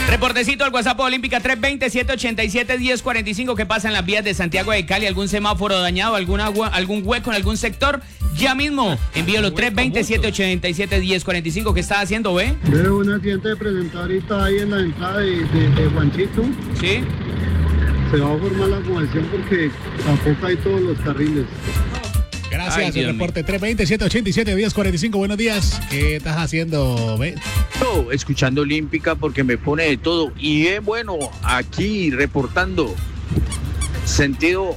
Reportecito al WhatsApp Olímpica 320-787-1045. ¿Qué pasa en las vías de Santiago de Cali? ¿Algún semáforo dañado? ¿Algún hueco en algún sector? Ya mismo, envíalo 320-787-1045. ¿Qué está haciendo, ve? Veo un accidente de presentar ahorita ahí en la entrada de Juanchito. Sí. Se va a formar la conversión porque tampoco hay todos los carriles. Gracias, el reporte 320-787-1045. Buenos días. ¿Qué estás haciendo, ve? Escuchando Olímpica porque me pone de todo. Y es bueno, aquí reportando. Sentido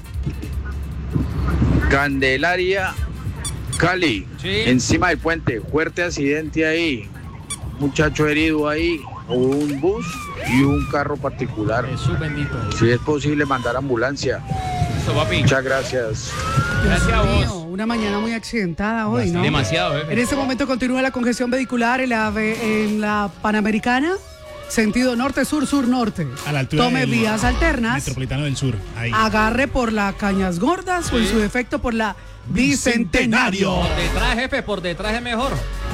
Candelaria, Cali. Sí. Encima del puente. Fuerte accidente ahí. Muchacho herido ahí. Un bus y un carro particular. Jesús bendito. Si es posible, mandar ambulancia. Eso, papi. Muchas gracias. Gracias a vos. Una mañana muy accidentada hoy, ¿no? Demasiado, En este momento continúa la congestión vehicular en la Panamericana, sentido norte-sur, sur-norte. A la altura Tome del vías alternas. Metropolitano del Sur. Ahí. Agarre por la Cañas Gordas o en su defecto por la Bicentenario. Por detrás, jefe, por detrás es mejor.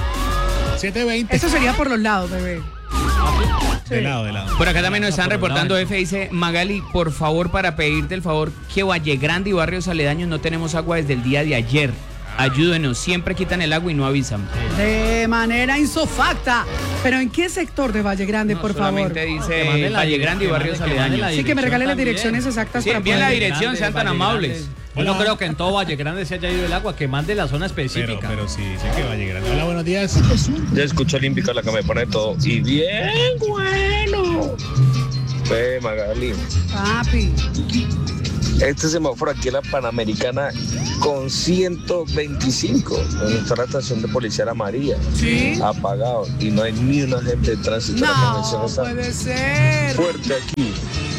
720. Eso sería por los lados, bebé. De lado. Por acá también nos están por reportando, lado. F, dice Magali, por favor, para pedirte el favor que Valle Grande y barrios aledaños no tenemos agua desde el día de ayer. Ayúdenos, siempre quitan el agua y no avisan. De manera insofacta. Pero ¿en qué sector de Valle Grande, por favor? Solamente Que dice manden la Valle direc- Grande y que barrios manden la aledaños. Sí, que me regalen las también. direcciones exactas Sí, para envíen la poder... dirección, sean tan Valle amables. Grande. Yo no creo que en todo Valle Grande se haya ido el agua, que mande la zona específica. Pero sí, sé que va a llegar. Hola, buenos días. Ya escucho Olímpica, la que me pone todo. Y bien bueno. Ve, Magali. Papi. Este semáforo aquí en la Panamericana con 125. Donde está la estación de policía La María. Sí. Apagado. Y no hay ni una gente de tránsito. La No, convención está puede ser. fuerte aquí.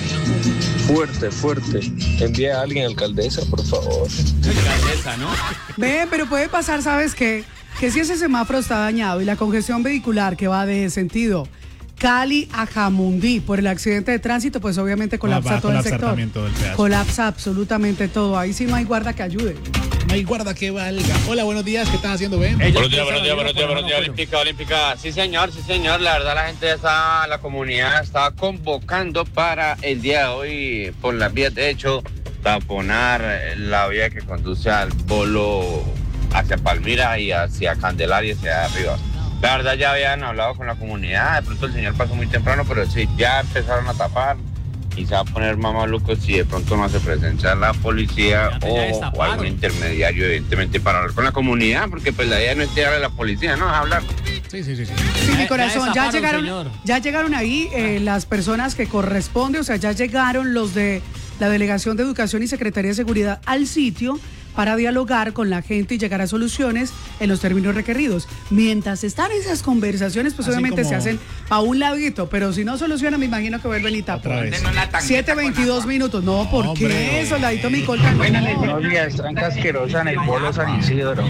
Fuerte. Envía a alguien, alcaldesa, por favor. Alcaldesa, ¿no? Ve, pero puede pasar, ¿sabes qué? Que si ese semáforo está dañado y la congestión vehicular que va de sentido Cali a Jamundí por el accidente de tránsito, pues obviamente colapsa Va a todo el colapsar sector. también todo el pedazo. Colapsa absolutamente todo. Ahí sí no hay guarda que ayude. No hay guarda que valga. Hola, buenos días. ¿Qué estás haciendo, ve? Ellos Buenos días, empiezan Olímpica. Sí, señor. La verdad, la comunidad está convocando para el día de hoy, por las vías, de hecho, taponar la vía que conduce al polo hacia Palmira y hacia Candelaria, hacia arriba. La verdad, ya habían hablado con la comunidad, de pronto el señor pasó muy temprano, pero sí, ya empezaron a tapar y se va a poner más maluco si de pronto no hace presencia la policía Ya o destaparon. algún intermediario, evidentemente, para hablar con la comunidad, porque pues la idea no es tirarle a la policía, no, es hablar. Sí. Sí, Ya- mi corazón, ya ya destaparon, señor. llegaron ahí las personas que corresponde, o sea, ya llegaron los de la Delegación de Educación y Secretaría de Seguridad al sitio para dialogar con la gente y llegar a soluciones en los términos requeridos. Mientras están esas conversaciones, pues Así obviamente como- se hacen a un ladito, pero si no soluciona, me imagino que vuelven y tapan. Otra vez. 7:22 minutos. No, ¿por Hombre. qué? Soldadito mi colta. Buenos días, tranca asquerosa en el polo San Isidro.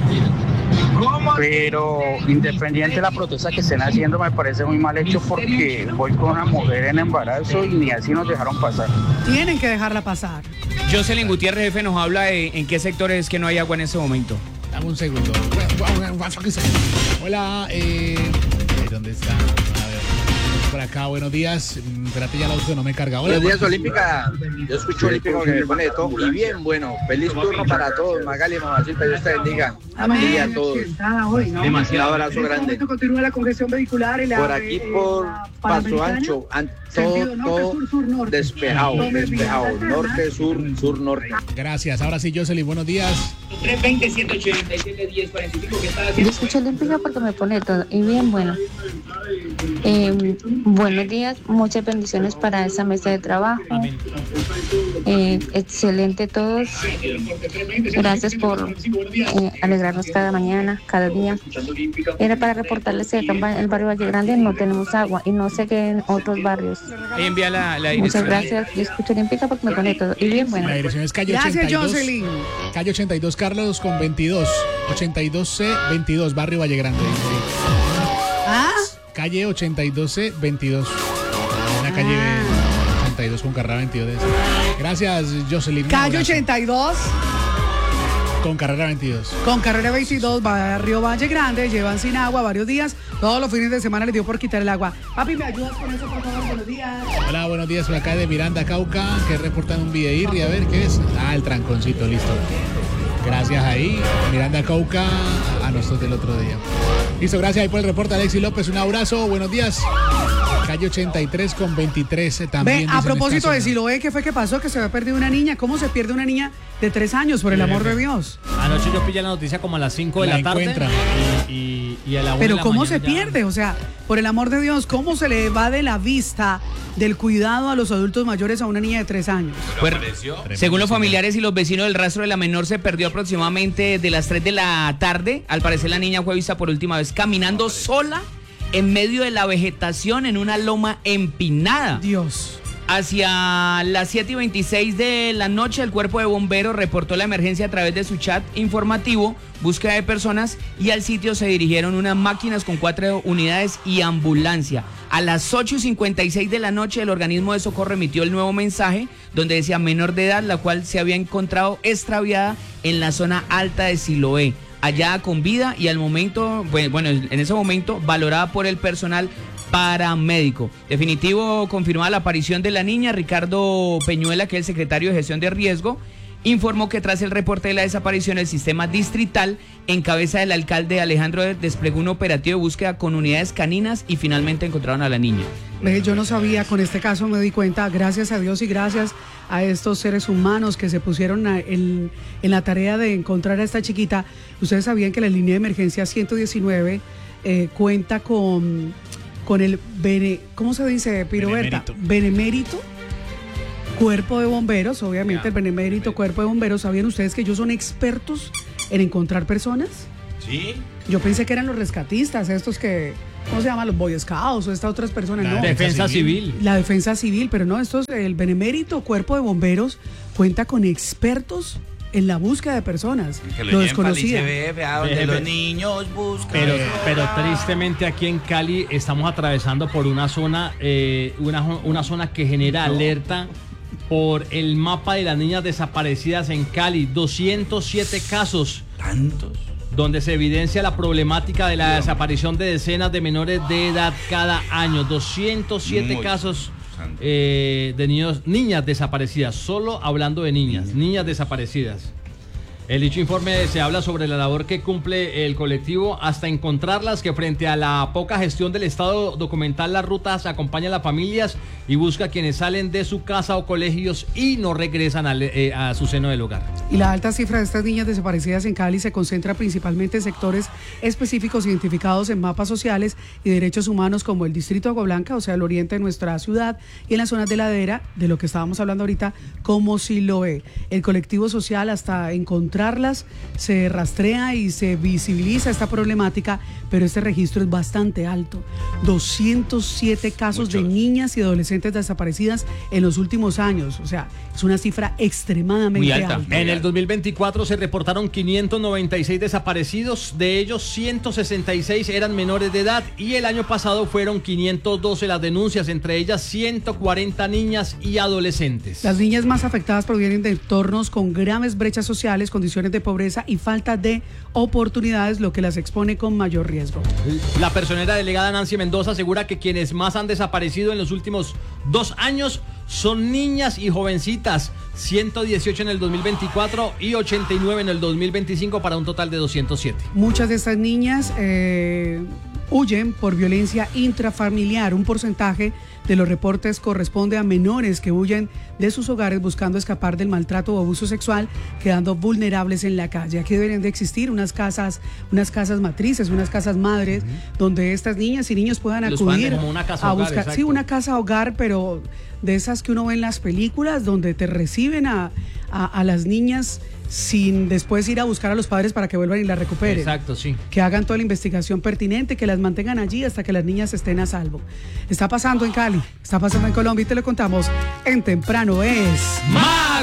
Pero independiente de la protesta que estén haciendo, me parece muy mal hecho porque voy con una mujer en embarazo y ni así nos dejaron pasar. Tienen que dejarla pasar. Jocelyn Gutiérrez, jefe, nos habla de en qué sectores es que no hay agua en ese momento. Dame un segundo. Hola, ¿dónde está? A ver. Por acá, buenos días. Espérate, ya el auto no me carga. Hola, Buenos días, Olímpica. Yo escucho Olímpica porque me pone de todo. Y bien, bueno, feliz turno para todos. Magali, mamacita, Dios te bendiga. Y a todos. Un abrazo grande. Continúa la congestión vehicular Por aquí, por Paso Ancho, todo despejado. Norte, sur, norte. Gracias. Ahora sí, Jocelyn, buenos días. 320-187-1045, ¿qué está Yo haciendo? escucho Olímpica porque me pone todo. Y bien, bueno. Buenos días, muchas bendiciones para esa mesa de trabajo. Excelente todos. Gracias por alegrarnos cada mañana, cada día. Era para reportarles que acá en el barrio Valle Grande no tenemos agua y no sé qué en otros barrios. Envía la Muchas dirección. gracias. Yo escucho Olímpica porque me pone todo. Y bien, bueno. La dirección es calle Gracias, 82. Jocelyn. Calle 82, Carlos con 22. 82C22, barrio Valle Grande. ¿Ah? Calle 82C22. Una calle 82 con carrera 22. Gracias, Jocelyn. Un Calle abrazo. 82. Con carrera 22. Con carrera 22, barrio Valle Grande, llevan sin agua varios días. Todos los fines de semana les dio por quitar el agua. Papi, ¿me ayudas con eso, por favor? Buenos días. Hola, buenos días. Por acá de Miranda, Cauca, que reportan un videirri. A ver, ¿qué es? Ah, el tranconcito, listo. Gracias ahí. Miranda, Cauca, a nosotros del otro día. Listo, gracias ahí por el reporte, Alexis López. Un abrazo, buenos días. Calle 83 con 23 también. Ve, a propósito de Siloé, ¿qué fue que pasó? Que se había perdido una niña. ¿Cómo se pierde una niña de 3 años, por el amor de Dios? Anoche yo pillé la noticia como a las 5 de la tarde. Y a la 1 Pero de la ¿cómo mañana se pierde? O sea, por el amor de Dios, ¿cómo se le va de la vista del cuidado a los adultos mayores a una niña de 3 años? Pues, según los familiares y los vecinos, el rastro de la menor se perdió aproximadamente de las 3 de la tarde. Al parecer la niña fue vista por última vez caminando sola en medio de la vegetación en una loma empinada. Dios. Hacia las 7:26 de la noche, el cuerpo de bomberos reportó la emergencia a través de su chat informativo, búsqueda de personas, y al sitio se dirigieron unas máquinas con 4 unidades y ambulancia. A las 8:56 de la noche, el organismo de socorro emitió el nuevo mensaje donde decía menor de edad, la cual se había encontrado extraviada en la zona alta de Siloé, hallada con vida y al momento, bueno, en ese momento valorada por el personal paramédico. Definitivo, confirmada la aparición de la niña. Ricardo Peñuela, que es el secretario de gestión de riesgo, informó que tras el reporte de la desaparición, el sistema distrital, en cabeza del alcalde Alejandro, desplegó un operativo de búsqueda con unidades caninas y finalmente encontraron a la niña. Yo no sabía, con este caso me di cuenta, gracias a Dios y gracias a estos seres humanos que se pusieron en la tarea de encontrar a esta chiquita. Ustedes sabían que la línea de emergencia 119 cuenta con el ¿cómo se dice, Piroberta? Benemérito Cuerpo de Bomberos, obviamente el Benemérito Cuerpo de Bomberos. ¿Sabían ustedes que ellos son expertos en encontrar personas? Sí. Yo pensé que eran los rescatistas, estos que, ¿cómo se llaman? Los Boy Scouts o estas otras personas. La no. Defensa Civil. La Defensa Civil, pero no, el Benemérito Cuerpo de Bomberos cuenta con expertos en la búsqueda de personas. Que lo desconocía. Donde los niños buscan. Pero tristemente aquí en Cali estamos atravesando por una zona, una zona que genera alerta por el mapa de las niñas desaparecidas en Cali. 207 casos. ¿Tantos? Donde se evidencia la problemática de la desaparición de decenas de menores de edad cada año. 207 casos de niñas desaparecidas, solo hablando de niñas desaparecidas. El dicho informe se habla sobre la labor que cumple el colectivo hasta encontrarlas, que frente a la poca gestión del Estado documental las rutas acompaña a las familias y busca a quienes salen de su casa o colegios y no regresan a su seno del hogar. Y la alta cifra de estas niñas desaparecidas en Cali se concentra principalmente en sectores específicos identificados en mapas sociales y derechos humanos como el distrito de Agua Blanca, o sea, el oriente de nuestra ciudad, y en las zonas de ladera, de lo que estábamos hablando ahorita, como Siloé. El colectivo social, hasta encontrarlas, se rastrea y se visibiliza esta problemática, pero este registro es bastante alto. 207 casos de niñas y adolescentes desaparecidas en los últimos años, o sea, es una cifra extremadamente alta. En el 2024 se reportaron 596 desaparecidos, de ellos 166 eran menores de edad y el año pasado fueron 512 las denuncias, entre ellas 140 niñas y adolescentes. Las niñas más afectadas provienen de entornos con graves brechas sociales, condiciones de pobreza y falta de oportunidades, lo que las expone con mayor riesgo. La personera delegada Nancy Mendoza asegura que quienes más han desaparecido en los últimos 2 años son niñas y jovencitas, 118 en el 2024 y 89 en el 2025 para un total de 207. Muchas de estas niñas huyen por violencia intrafamiliar. Un porcentaje de los reportes corresponde a menores que huyen de sus hogares buscando escapar del maltrato o abuso sexual, quedando vulnerables en la calle. Aquí deberían de existir unas casas matrices, unas casas madres, donde estas niñas y niños puedan acudir como una casa hogar, buscar, sí, una casa hogar, pero de esas que uno ve en las películas, donde te reciben a las niñas sin después ir a buscar a los padres para que vuelvan y las recuperen. Exacto, sí. Que hagan toda la investigación pertinente, que las mantengan allí hasta que las niñas estén a salvo. Está pasando en Cali, está pasando en Colombia y te lo contamos en Temprano es... ¡Más!